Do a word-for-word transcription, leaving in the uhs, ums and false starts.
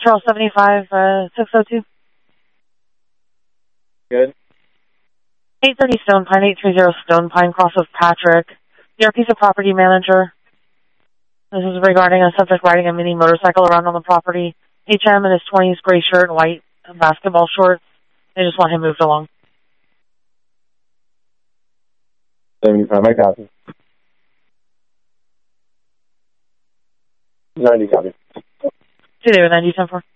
Charles seventy-five, uh, six oh two. Good. eight thirty Stone Pine, eight thirty Stone Pine, cross with Patrick. You're a piece of property manager. This is regarding a subject riding a mini motorcycle around on the property. H M in his twenties, gray shirt and white basketball shorts. They just want him moved along. seventy-five, I copy. ninety, copy. See you there, ninety, ten four.